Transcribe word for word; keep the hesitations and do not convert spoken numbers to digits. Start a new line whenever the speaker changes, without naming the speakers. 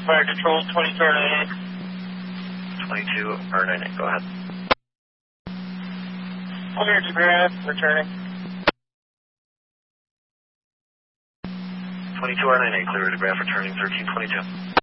Fire Control, twenty-two R ninety-eight.
twenty-two R ninety-eight, go ahead.
Clear to grab, returning.
twenty-two R ninety-eight, clear to graph, returning thirteen twenty-two.